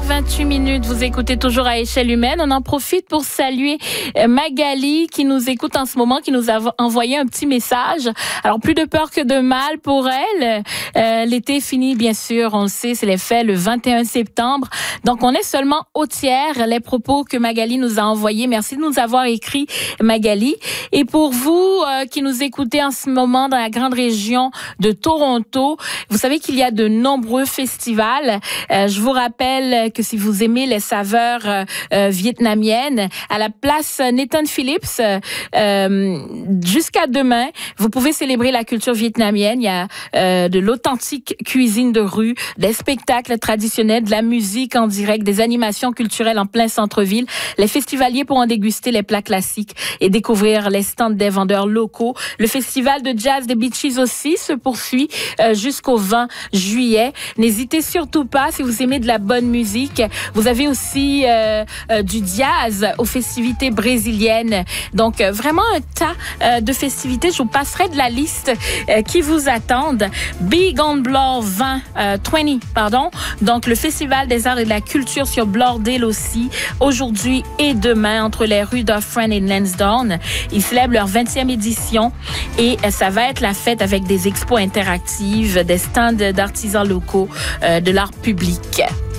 8h28. Vous écoutez toujours à échelle humaine. On en profite pour saluer Magali qui nous écoute en ce moment, qui nous a envoyé un petit message. Alors, plus de peur que de mal pour elle. L'été est fini, bien sûr. On le sait, c'est les fêtes le 21 septembre. Donc, on est seulement au tiers. Les propos que Magali nous a envoyés. Merci de nous avoir écrit, Magali. Et pour vous qui nous écoutez en ce moment dans la grande région de Toronto, vous savez qu'il y a de nombreux festivals. Je vous rappelle que si vous aimez les saveurs vietnamiennes, à la place Nathan Phillips, jusqu'à demain, vous pouvez célébrer la culture vietnamienne. Il y a de l'authentique cuisine de rue, des spectacles traditionnels, de la musique en direct, des animations culturelles en plein centre-ville. Les festivaliers pourront déguster les plats classiques et découvrir les stands des vendeurs locaux. Le festival de jazz des Beaches aussi se poursuit jusqu'au 20 juillet. N'hésitez surtout pas, si vous aimez de la bonne musique. Vous avez aussi du jazz aux festivités brésiliennes. Donc, vraiment un tas de festivités. Je vous passerai de la liste qui vous attendent. Big on Bloor 20. Donc, le Festival des arts et de la culture sur Bloordale aussi, aujourd'hui et demain, entre les rues Dufferin et Lansdowne. Ils célèbrent leur 20e édition et ça va être la fête avec des expos interactives, des stands d'artisans locaux, de l'art public.